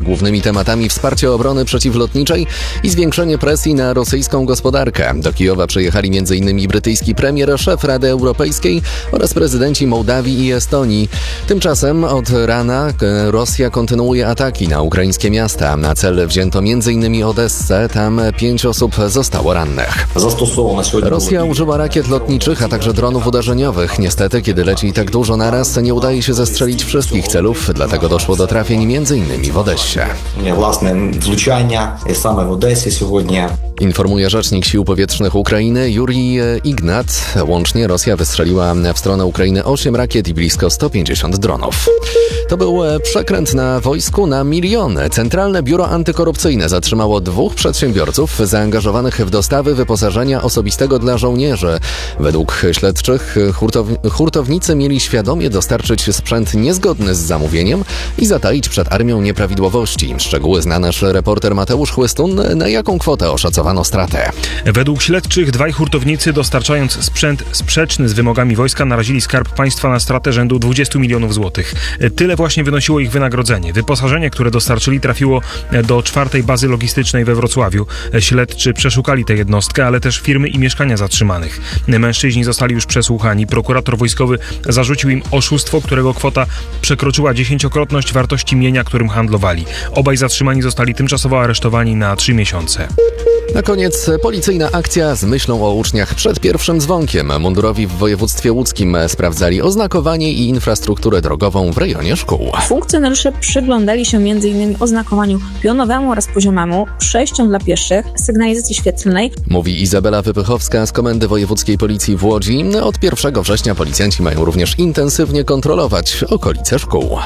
głównymi tematami wsparcie obrony przeciwlotniczej i zwiększenie presji na rosyjską gospodarkę. Do Kijowa przyjechali m.in. brytyjski premier, szef Rady Europejskiej oraz prezydenci Mołdawii i Estonii. Tymczasem od rana Rosja kontynuuje ataki na ukraińskie miasta. Na cel wzięto m.in. Odessę, tam 5 osób zostało rannych. Rosja użyła rakiet lotniczych, a także dronów uderzeniowych. Niestety, kiedy leci tak dużo naraz, nie udaje się zestrzelić wszystkich celów, dlatego doszło do trafień m.in. w Odessie. Informuje rzecznik Sił Powietrznych Ukrainy Jurij Ignat. Łącznie Rosja wystrzeliła w stronę Ukrainy 8 rakiet i blisko 150 dronów. To był przekręt na wojsku na miliony. Centralne Biuro Antykorupcyjne zatrzymało 2 przedsiębiorców zaangażowanych w dostawy wyposażenia osobistego dla żołnierzy. Według śledczych hurtownicy mieli świadomie dostarczyć sprzęt niezgodny z zamówieniem i zataić przed armią nieprawidłowości. Szczegóły zna nasz reporter Mateusz Chłystun. Na jaką kwotę oszacowano stratę? Według śledczych 2 hurtownicy, dostarczając sprzęt sprzeczny z wymogami wojska, narazili Skarb Państwa na stratę rzędu 20 milionów złotych. Tyle właśnie wynosiło ich wynagrodzenie. Wyposażenie, które dostarczyli, trafiło do 4. bazy logistycznej we Wrocławiu. Śledczy przeszukali tę jednostkę, ale też firmy i mieszkania zatrzymanych. Mężczyźni zostali już przesłuchani. Prokurator wojskowy zarzucił im oszustwo, którego kwota przekroczyła 10-krotność wartości mienia, którym handlowali. Obaj zatrzymani zostali tymczasowo aresztowani na 3 miesiące. Na koniec policyjna akcja z myślą o uczniach przed pierwszym dzwonkiem. Mundurowi w województwie łódzkim sprawdzali oznakowanie i infrastrukturę drogową w rejonie szkół. Funkcjonariusze przyglądali się m.in. oznakowaniu pionowemu oraz poziomemu, przejściom dla pieszych, sygnalizacji świetlnej. Mówi Izabela Wypychowska z Komendy Wojewódzkiej Policji w Łodzi. Od 1 września policjanci mają również intensywnie kontrolować okolice szkół.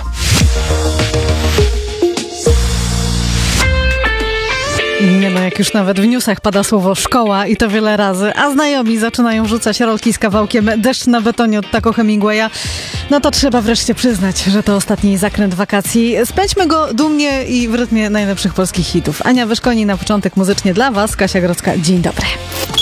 Nie no, jak już nawet w newsach pada słowo szkoła i to wiele razy, a znajomi zaczynają rzucać rolki z kawałkiem Deszcz na betonie od Taco Hemingwaya, no to trzeba wreszcie przyznać, że to ostatni zakręt wakacji. Spędźmy go dumnie i w rytmie najlepszych polskich hitów. Ania Wyszkoni na początek muzycznie dla Was, Kasia Grodzka. Dzień dobry.